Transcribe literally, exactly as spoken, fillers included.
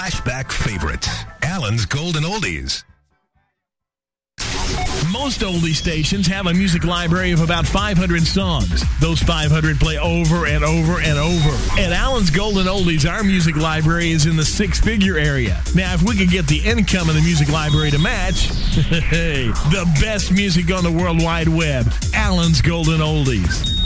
flashback favorites. Allen's Golden Oldies. Most oldie stations have a music library of about five hundred songs. Those five hundred play over and over and over. At Allen's Golden Oldies, our music library is in the six-figure area. Now, if we could get the income of the music library to match, hey, the best music on the World Wide Web, Allen's Golden Oldies.